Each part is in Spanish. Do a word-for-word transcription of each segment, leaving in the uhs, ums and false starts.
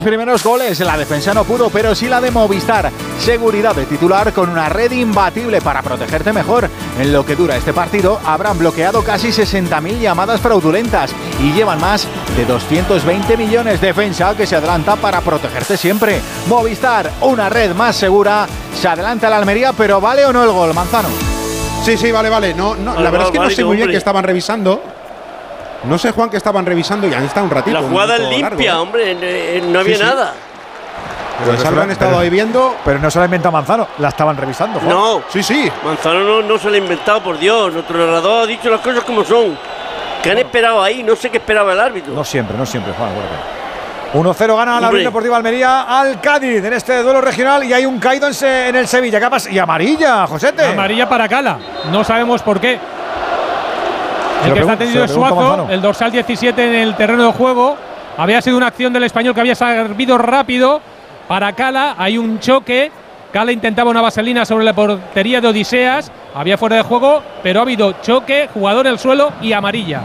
Primeros goles, la defensa no pudo, pero sí la de Movistar. Seguridad de titular con una red imbatible para protegerte mejor. En lo que dura este partido, habrán bloqueado casi sesenta mil llamadas fraudulentas y llevan más de doscientos veinte millones. Defensa que se adelanta para protegerte siempre. Movistar, una red más segura. Se adelanta la Almería, pero ¿vale o no el gol, Manzano? Sí, sí, vale, vale. No, no, vale, la verdad vale, es que no vale, sé muy hombre. bien que estaban revisando. No sé, Juan, que estaban revisando y han estado un ratito. La jugada es un limpia, largo, ¿eh? hombre, eh, no había Sí, sí. nada. Pues algo han estado ahí viendo. Pero no se la inventa Manzano, la estaban revisando, Juan. No, Sí, sí. Manzano no, no se lo ha inventado, por Dios. Nuestro narrador ha dicho las cosas como son. ¿Qué han esperado ahí? No sé qué esperaba el árbitro. No siempre, no siempre, Juan. uno cero gana la Hombre. Unión Deportiva Almería al Cádiz en este duelo regional y hay un caído en, se- en el Sevilla. ¿Qué pasa? Y amarilla, Josete. Amarilla para Cala. No sabemos por qué. Se El lo que está pregun- se tenido lo es pregunto a Suazo, Manzano. el dorsal diecisiete en el terreno de juego. Había sido una acción del español que había servido rápido para Cala. Hay un choque. Cala intentaba una vaselina sobre la portería de Odiseas. Había fuera de juego, pero ha habido choque, jugador en el suelo y amarilla.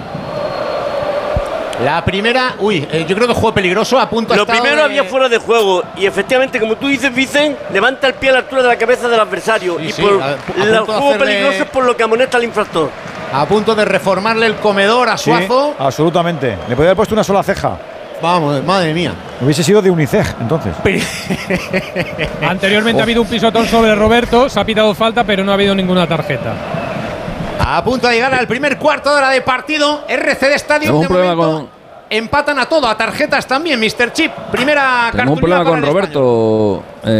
La primera, uy, eh, yo creo que juego peligroso, a punto ha Lo estado primero de- había fuera de juego y efectivamente, como tú dices, Vicen, levanta el pie a la altura de la cabeza del adversario. Sí, y sí, por a- a el punto de juego hacerle- peligroso es por lo que amonesta al infractor. a punto de reformarle el comedor a Sí, Suazo. absolutamente. Le podía haber puesto una sola ceja. Vamos, madre mía. Hubiese sido de Unicef, entonces. Anteriormente ha habido un pisotón sobre Roberto. Se ha pitado falta, pero no ha habido ninguna tarjeta. A punto de llegar al primer cuarto de hora de partido. R C D Stadium. Tengo un de problema momento, con- empatan a todo, a tarjetas también, mister Chip. Primera Tengo un cartulina problema para con el español. Roberto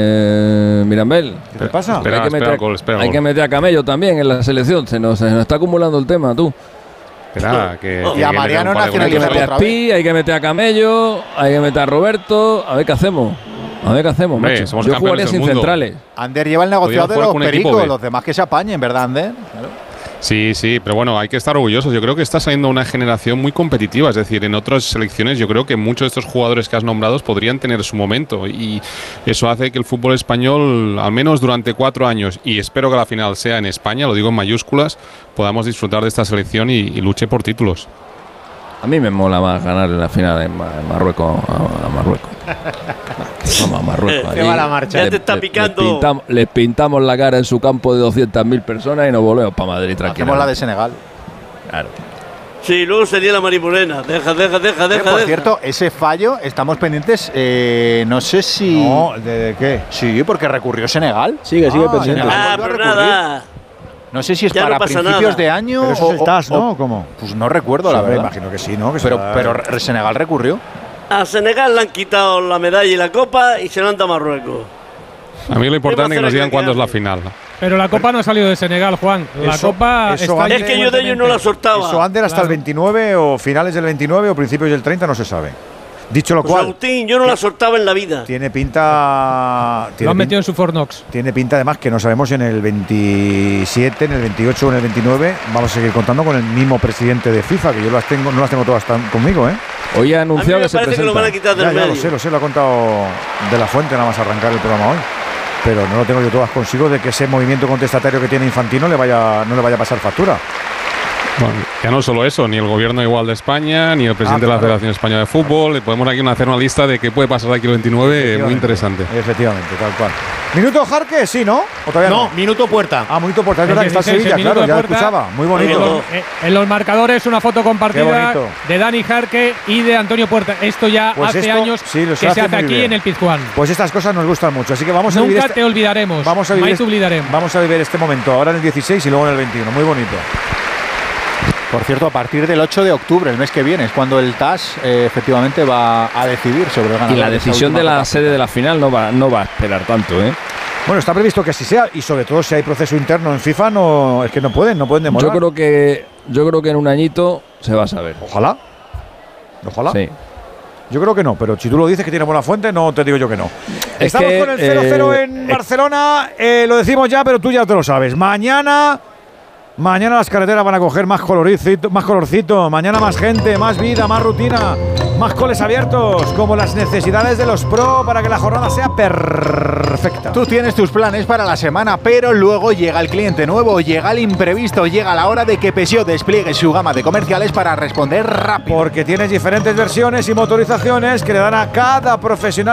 eh, Mirambel. ¿Qué te pasa? Espera, hay que, espera, meter, gol, espera, hay gol. que meter a Camello también en la selección. Se nos, se nos está acumulando el tema, tú. Espera, que, Y que a viene Mariano un par de Hay que nacionalizado goles. meter a otra vez. Spi, hay que meter a Camello, hay que meter a Roberto. A ver qué hacemos. A ver qué hacemos, Hombre, macho. somos Yo campeones jugaría del sin mundo. centrales. Ander lleva el negociado Podríamos de jugar los con un equipo pericos, B. los demás que se apañen, ¿verdad, Ander? Claro. Sí, sí, pero bueno, hay que estar orgullosos. Yo creo que está saliendo una generación muy competitiva. Es decir, en otras selecciones yo creo que muchos de estos jugadores que has nombrado podrían tener su momento. Y eso hace que el fútbol español, al menos durante cuatro años, y espero que la final sea en España, lo digo en mayúsculas, podamos disfrutar de esta selección y, y luche por títulos. A mí me mola más ganar en la final en, Ma- en Marruecos. A, a Marruecos. Vamos a Marruecos. Qué allí mala marcha. Ya te le- está le- picando. Les pintamos, les pintamos la cara en su campo de doscientas mil personas y nos volvemos para Madrid tranquilo. Hacemos la de Senegal. Claro. Sí, luego sería la Marimorena. Deja, deja, deja, Eh, deja. por deja. cierto, ese fallo, estamos pendientes, eh, no sé si… No, ¿de, de qué? Sí, porque recurrió Senegal. Sigue, sigue Ah, pendiente. Senegal Ah, volvió a pero recurrir. nada. No sé si es Ya no para pasa principios nada. de año Pero eso o… es el T A S, o- ¿no? ¿Cómo? Pues no recuerdo, la Sí, me verdad. imagino que sí, ¿no? Que Pero, será- pero Re- Senegal recurrió. A Senegal le han quitado la medalla y la copa y se la han dado a Marruecos. A mí lo importante es que nos digan hacer cuándo es la que final. Pero la copa no ha salido de Senegal, Juan. La Eso- copa eso está antes- Es que yo de ellos no la soltaba. Eso Ander hasta Claro. el veintinueve o finales del veintinueve o principios del treinta no se sabe. Dicho lo Pues cual, Agustín, yo no la soltaba en la vida. tiene pinta… Lo Tiene, han pin- metido en su Fornox. tiene pinta además que no sabemos en el veintisiete, en el veintiocho o en el veintinueve vamos a seguir contando con el mismo presidente de FIFA, que yo las tengo, no las tengo todas tan- conmigo, ¿eh? Hoy ha A mí anunciado me que se parece que lo van a presenta. quitar del Ya, ya medio. lo sé, lo sé, lo ha contado de la fuente nada más arrancar el programa hoy. Pero no lo tengo yo todas consigo de que ese movimiento contestatario que tiene Infantino le vaya, no le vaya a pasar factura. Bueno, ya no solo eso, ni el gobierno igual de España, ni el presidente Ah, de la claro. Federación Española de Fútbol. Le podemos aquí hacer una lista de qué puede pasar de aquí al veintinueve, muy interesante. Efectivamente, tal cual. ¿Minuto Jarque? Sí, ¿no? ¿O todavía no? No, minuto puerta. Ah, minuto puerta, es El verdad que está dieciséis, Sevilla, el minuto claro, de ya lo puerta. escuchaba. Muy En bonito. Bonito. los, eh, en los marcadores una foto Qué compartida bonito. de Dani Jarque y de Antonio Puerta. Esto ya Pues hace esto, años sí, lo que se se hace hace muy aquí bien. en el Pizjuán. Pues estas cosas nos gustan mucho, así que vamos a vivir Nunca este, te olvidaremos. vamos a vivir Mai este- te olvidaremos. vamos a vivir este momento, ahora en el dieciséis y luego en el veintiuno. Muy bonito. Por cierto, a partir del ocho de octubre, el mes que viene, es cuando el T A S eh, efectivamente va a decidir sobre el ganador. Y la de esta decisión última de la Copa. sede de la final no va, no va a esperar tanto, ¿eh? Bueno, está previsto que así sea y sobre todo si hay proceso interno en FIFA, no es que no pueden, no pueden demorar. Yo creo que yo creo que en un añito se va a saber. Ojalá. Ojalá. Sí. Yo creo que no, pero si tú lo dices que tiene buena fuente, no te digo yo que no. Es Estamos que, con el cero cero eh, en eh, Barcelona, eh, lo decimos ya, pero tú ya te lo sabes. Mañana, mañana las carreteras van a coger más colorcito, más colorcito, mañana más gente, más vida, más rutina, más coles abiertos, como las necesidades de los pro para que la jornada sea perfecta. Tú tienes tus planes para la semana, pero luego llega el cliente nuevo, llega el imprevisto, llega la hora de que Peugeot despliegue su gama de comerciales para responder rápido. Porque tienes diferentes versiones y motorizaciones que le dan a cada profesional